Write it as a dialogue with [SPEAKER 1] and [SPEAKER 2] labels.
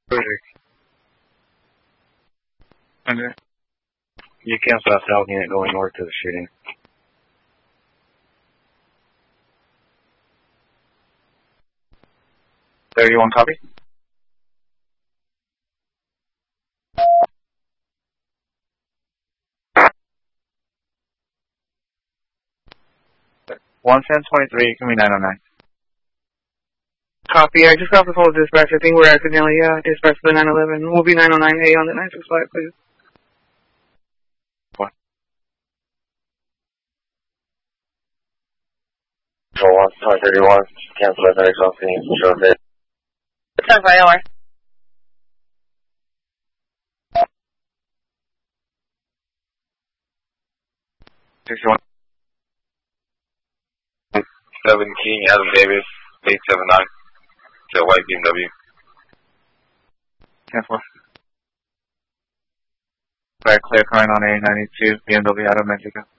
[SPEAKER 1] Okay. You cancel out South unit going north to the shooting. There, you want copy? One 1023, can be 909. Copy. I just got the full dispatch. I think we're accidentally dispatched to the 911. We'll be 909A on the 965, please. What? So 131, cancel that next off the show day.
[SPEAKER 2] 10-5 hour.
[SPEAKER 1] One. 7 King, Adam Davis, 879. It's a white BMW. 10-4. Right, clear current on A92, BMW out of Mexico.